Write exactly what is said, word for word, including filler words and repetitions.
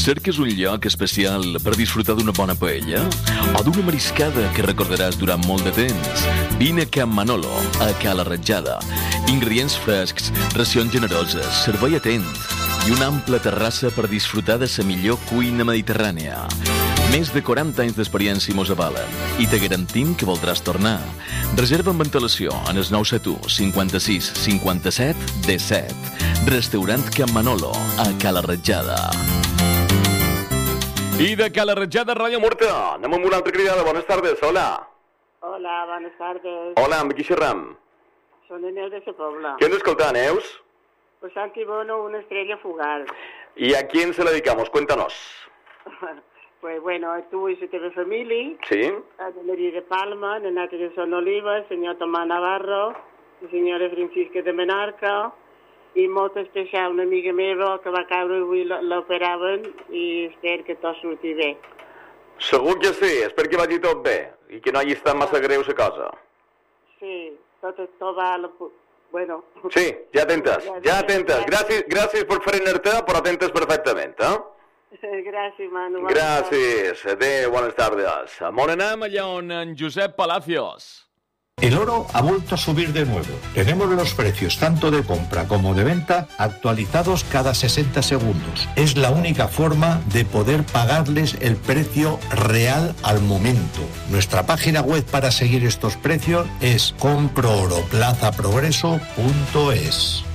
Cerques un lloc especial per disfrutar d'una bona paella? O d'una mariscada que recordaràs durant molt de temps? Vine a Can Manolo, a Cala Ratjada. Ingredients frescs, racions generoses, servei atent i una ampla terrassa per disfrutar de la millor cuina mediterrània. Més de quaranta anys d'experiència mos avalen i te garantim que voldràs tornar. Reserva amb antelació en el nou set u cinquanta-sis cinquanta-set disset. Restaurant Can Manolo, a Cala Ratjada. I de Cala Ratjada, Ràdio Murta. Anem amb una altra cridada. Bones tardes, hola. Hola, buenas tardes. Hola, amb qui xerram? Soy Neus de ese pueblo. Què hem d'escoltar, Neus? Pues Santi Bono, una estrella fugaz. ¿Y a quién se la dedicamos? Cuéntanos. Pues bueno, estuvo y su T V Family. Sí. A María de Palma, Renata de Son Oliva, el señor Tomás Navarro, el señor Francisco de Menarca, i molt especial una amiga meva que va caure avui l'operaven i espero que tot surti bé. Segur que sí, espero que vagi tot bé i que no hagi estat massa greu la cosa. Sí, tot, tot va... La... Bueno... Sí, ja atentes, ja atentes. Gràcies, gràcies per frenar-te, però atentes perfectament, eh? Gràcies, Manu. Gràcies, adéu, buenas tardes. On anem allà on en Josep Palacios? El oro ha vuelto a subir de nuevo. Tenemos los precios tanto de compra como de venta actualizados cada sesenta segundos. Es la única forma de poder pagarles el precio real al momento. Nuestra página web para seguir estos precios es compro oro plaza progreso punto es.